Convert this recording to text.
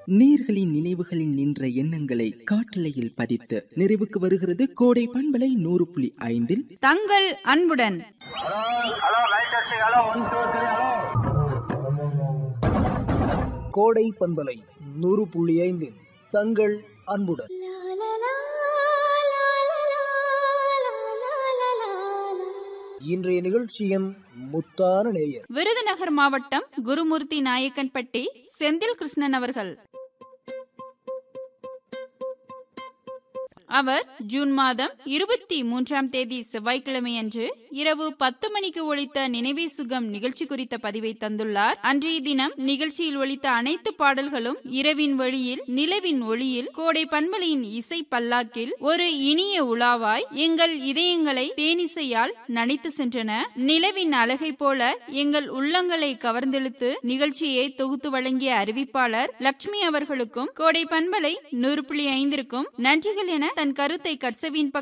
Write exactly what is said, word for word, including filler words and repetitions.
நீர்களின் நினைவுகளில் நின்ற எண்ணங்களை காட்டலையில் பதித்து நிறைவுக்கு வருகிறது கோடை பண்பலை நூறு புள்ளி ஐந்தில் தங்கள் அன்புடன். கோடை பண்பலை நூறு புள்ளி ஐந்தில் தங்கள் அன்புடன். இன்றைய நிகழ்ச்சியின் முத்தான நேயர் விருதுநகர் மாவட்டம் குருமூர்த்தி நாயக்கன்பட்டி செந்தில் கிருஷ்ணன் அவர்கள். அவர் ஜூன் மாதம் இருபத்தி மூன்றாம் தேதி செவ்வாய்க்கிழமை அன்று இரவு பத்து மணிக்கு ஒலித்த நினைவே சுகம் நிகழ்ச்சி குறித்த பதிவை தந்துள்ளார். அன்றைய தினம் நிகழ்ச்சியில் ஒலித்த அனைத்து பாடல்களும் இரவின் வழியில் நிலவின் ஒளியில் கோடை பண்பலையின் இசை பல்லாக்கில் ஒரு இனிய உலாவாய் எங்கள் இதயங்களை தேனிசையால் நனைத்து சென்றன. நிலவின் அழகை போல எங்கள் உள்ளங்களை கவர்ந்தெழுத்து நிகழ்ச்சியை தொகுத்து வழங்கிய அறிவிப்பாளர் லட்சுமி அவர்களுக்கும் கோடை பண்பலை நூறு புள்ளி ஐந்திற்கும் நன்றிகள் என தன் கருத்தை கட்சவியின்